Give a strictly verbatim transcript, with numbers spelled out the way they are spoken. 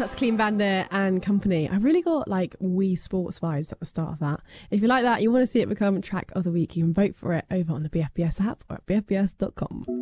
That's Clean Bandit and Company. I really got like Wii Sports vibes at the start of that. If you like that, you want to see it become track of the week, you can vote for it over on the B F B S app or at b f b s dot com.